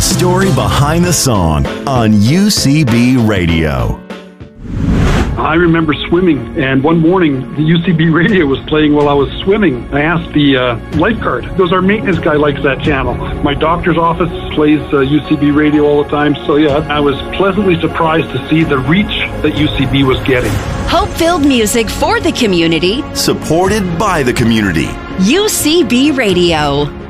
the story behind the song on UCB Radio. I remember swimming, and one morning the UCB radio was playing while I was swimming. I asked the lifeguard, because our maintenance guy likes that channel. My doctor's office plays UCB radio all the time, so yeah, I was pleasantly surprised to see the reach that UCB was getting. Hope-filled music for the community. Supported by the community. UCB Radio.